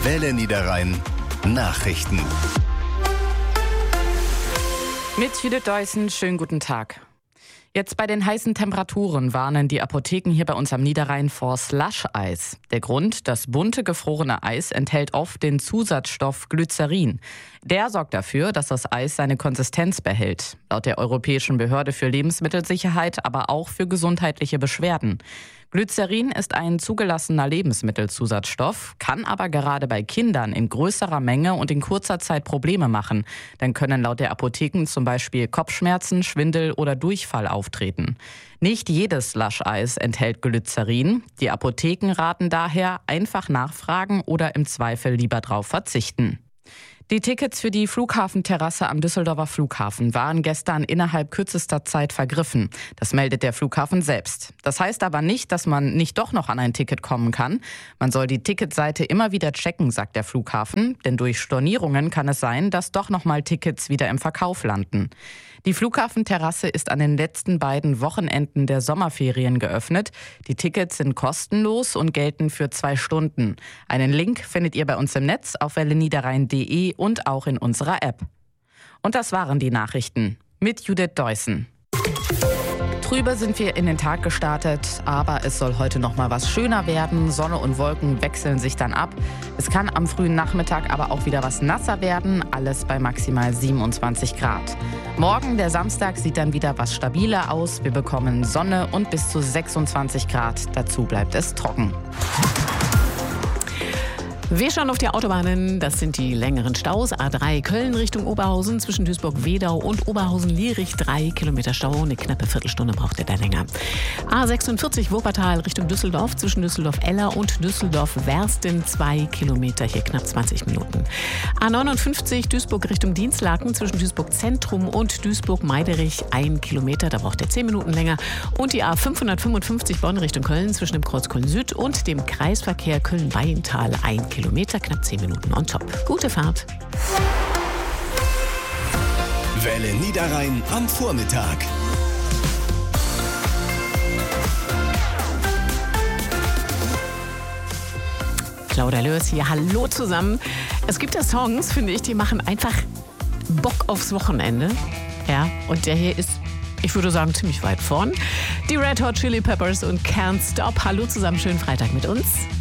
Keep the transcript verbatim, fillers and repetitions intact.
Welle Niederrhein Nachrichten. Mit Judith Deussen, schönen guten Tag. Jetzt bei den heißen Temperaturen warnen die Apotheken hier bei uns am Niederrhein vor Slush-Eis. Der Grund, das bunte gefrorene Eis enthält oft den Zusatzstoff Glycerin. Der sorgt dafür, dass das Eis seine Konsistenz behält. Laut der Europäischen Behörde für Lebensmittelsicherheit, aber auch für gesundheitliche Beschwerden. Glycerin ist ein zugelassener Lebensmittelzusatzstoff, kann aber gerade bei Kindern in größerer Menge und in kurzer Zeit Probleme machen. Dann können laut der Apotheken zum Beispiel Kopfschmerzen, Schwindel oder Durchfall auftreten. Nicht jedes Slush-Eis enthält Glycerin. Die Apotheken raten daher, einfach nachfragen oder im Zweifel lieber drauf verzichten. Die Tickets für die Flughafenterrasse am Düsseldorfer Flughafen waren gestern innerhalb kürzester Zeit vergriffen. Das meldet der Flughafen selbst. Das heißt aber nicht, dass man nicht doch noch an ein Ticket kommen kann. Man soll die Ticketseite immer wieder checken, sagt der Flughafen. Denn durch Stornierungen kann es sein, dass doch noch mal Tickets wieder im Verkauf landen. Die Flughafenterrasse ist an den letzten beiden Wochenenden der Sommerferien geöffnet. Die Tickets sind kostenlos und gelten für zwei Stunden. Einen Link findet ihr bei uns im Netz auf welle niederrhein punkt de und auch in unserer App. Und das waren die Nachrichten mit Judith Deussen. Trübe sind wir in den Tag gestartet, aber es soll heute noch mal was schöner werden. Sonne und Wolken wechseln sich dann ab. Es kann am frühen Nachmittag aber auch wieder was nasser werden, alles bei maximal siebenundzwanzig Grad. Morgen, der Samstag, sieht dann wieder was stabiler aus. Wir bekommen Sonne und bis zu sechsundzwanzig Grad. Dazu bleibt es trocken. Wir schauen auf die Autobahnen. Das sind die längeren Staus. A drei Köln Richtung Oberhausen zwischen Duisburg-Wedau und Oberhausen-Lierich. Drei Kilometer Stau. Eine knappe Viertelstunde braucht ihr da länger. A sechsundvierzig Wuppertal Richtung Düsseldorf zwischen Düsseldorf-Eller und Düsseldorf-Wersten. Zwei Kilometer, hier knapp zwanzig Minuten. A neunundfünfzig Duisburg Richtung Dienstlaken zwischen Duisburg-Zentrum und Duisburg-Meiderich. Ein Kilometer, da braucht ihr zehn Minuten länger. Und die A fünfhundertfünfundfünfzig Bonn Richtung Köln zwischen dem Kreuz Köln-Süd und dem Kreisverkehr Köln-Bayental. Ein Kilometer, knapp zehn Minuten on top. Gute Fahrt. Welle Niederrhein am Vormittag. Claudia Lörs hier, hallo zusammen. Es gibt ja Songs, finde ich, die machen einfach Bock aufs Wochenende. Ja, und der hier ist, ich würde sagen, ziemlich weit vorn. Die Red Hot Chili Peppers und Can't Stop. Hallo zusammen, schönen Freitag mit uns.